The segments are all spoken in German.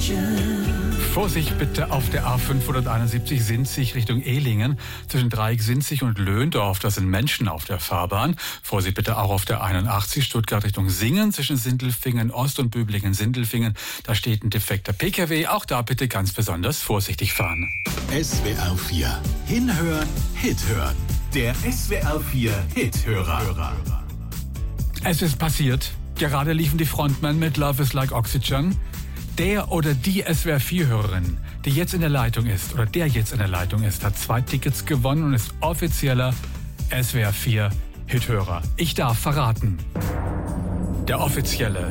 Vorsicht bitte auf der A571 Sinzig Richtung Ehlingen zwischen Dreieck-Sinzig und Löhndorf. Da sind Menschen auf der Fahrbahn. Vorsicht bitte auch auf der 81 Stuttgart Richtung Singen zwischen Sindelfingen Ost und Böblingen-Sindelfingen. Da steht ein defekter PKW. Auch da bitte ganz besonders vorsichtig fahren. SWR 4. Hinhören, Hit hören. Der SWR 4 Hithörer. Es ist passiert. Gerade liefen die Frontmen mit Love is Like Oxygen. Der oder die SWR4-Hörerin, die jetzt in der Leitung ist, oder der jetzt in der Leitung ist, hat 2 Tickets gewonnen und ist offizieller SWR4-Hithörer. Ich darf verraten. Der offizielle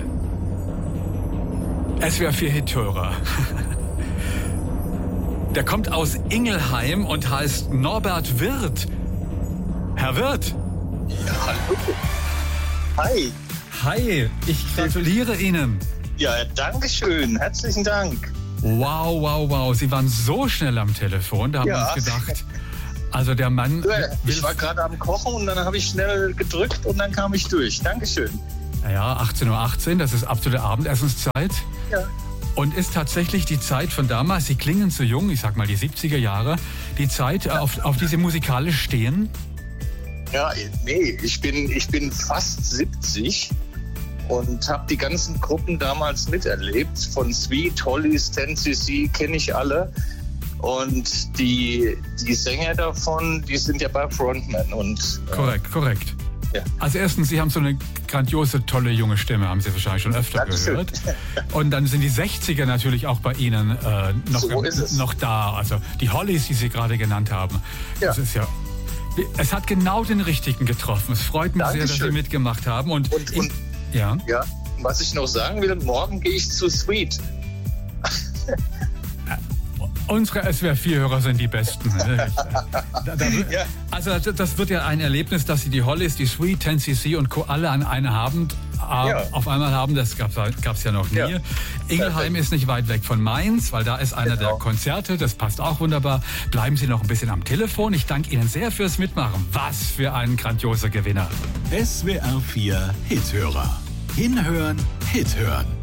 SWR4-Hithörer. Der kommt aus Ingelheim und heißt Norbert Wirth. Herr Wirth. Ja, hallo. Hi. Hi, ich gratuliere Ihnen. Ja, danke schön. Herzlichen Dank. Wow. Sie waren so schnell am Telefon, da haben wir uns gedacht. Also der Mann... Ja, ich war gerade am Kochen und dann habe ich schnell gedrückt und dann kam ich durch. Dankeschön. Ja, 18:18 Uhr, das ist absolute Abendessenszeit. Ja. Und ist tatsächlich die Zeit von damals, Sie klingen zu jung, ich sag mal die 70er Jahre, die Zeit, auf die Sie musikalisch stehen? Ja, nee, ich bin fast 70. Und habe die ganzen Gruppen damals miterlebt. Von Sweet, Hollies, 10cc kenne ich alle. Und die Sänger davon, die sind ja bei Frontman. Und, korrekt. Ja. Also erstens, Sie haben so eine grandiose, tolle junge Stimme, haben Sie wahrscheinlich schon öfter gehört. Und dann sind die 60er natürlich auch bei Ihnen noch da. Also die Hollies, die Sie gerade genannt haben. Ja. Das ist ja... Es hat genau den Richtigen getroffen. Es freut mich sehr, dass Sie mitgemacht haben. Und ja, was ich noch sagen will, morgen gehe ich zu Sweet. Unsere SWR4-Hörer sind die Besten. Also das wird ja ein Erlebnis, dass Sie die Hollies, die Sweet, 10cc und Co. alle an einem Abend auf einmal haben. Das gab's ja noch nie. Ja. Ingelheim ist nicht weit weg von Mainz, weil da ist einer der Konzerte. Das passt auch wunderbar. Bleiben Sie noch ein bisschen am Telefon. Ich danke Ihnen sehr fürs Mitmachen. Was für ein grandioser Gewinner. SWR 4 Hithörer. Hinhören, Hit hören.